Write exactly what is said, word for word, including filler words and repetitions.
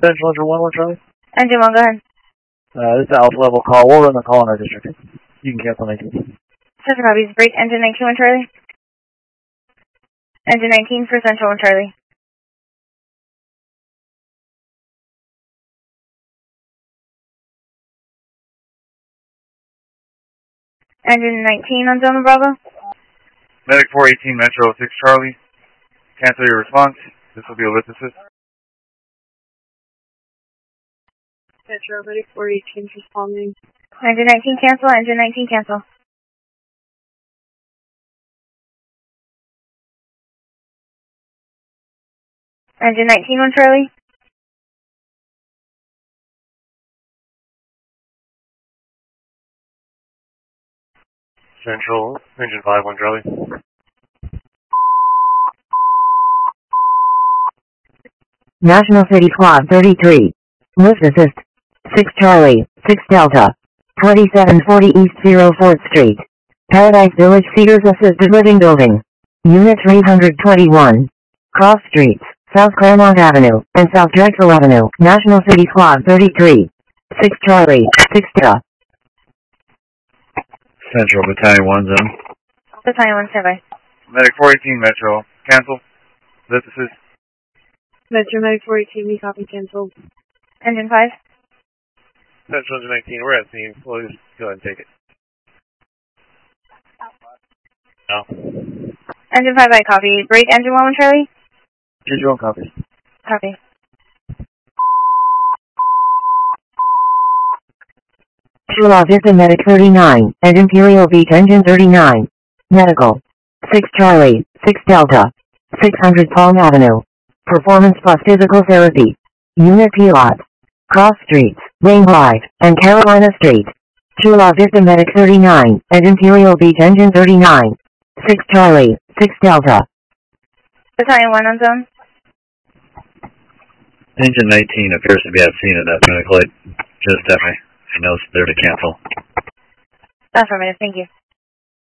Central Engine one one Charlie. Engine one, go ahead. Uh, this is Alpha level call. We'll run the call in our district. You can cancel nineteen. Central copies. Break engine nineteen one Charlie. Engine nineteen for Central one Charlie. Engine nineteen on Zone Bravo. Medic four eighteen Metro six Charlie. Cancel your response. This will be a lift assist. Metro, Medic four eighteen responding. Engine nineteen cancel, engine nineteen cancel. Engine nineteen one Charlie. Central Engine five one Charlie. National City Squad thirty-three. Lift assist. six Charlie, six Delta. twenty-seven forty East zero fourth Street. Paradise Village Cedars Assisted Living Building. Unit three twenty-one. Cross Streets, South Claremont Avenue, and South Drexel Avenue. National City Squad thirty-three. six Charlie, six Delta. Central Battalion one Zone. Battalion one, stand by. Medic four eighteen Metro. Cancel. Lift assist. Metro, Medic four eighteen, we copy cancel. Engine five. Central Engine nineteen, we're at scene. We'll just go ahead and take it. No. Engine five, I copy. Break engine one one Charlie. Engine one copies. Copy. Chula Vista Medic thirty-nine, and Imperial Beach Engine thirty-nine. Medical. six Charlie, six Delta. six hundred Palm Avenue. Performance plus Physical Therapy. Unit Pilot. Cross Streets, Wayne Drive, and Carolina Street. Chula Vista Medic thirty-nine, and Imperial Beach Engine thirty-nine. six Charlie, six Delta. Battalion one on zone. Engine nineteen appears to be at scene at that medical light. Just have my notes there to cancel. Affirmative, thank you.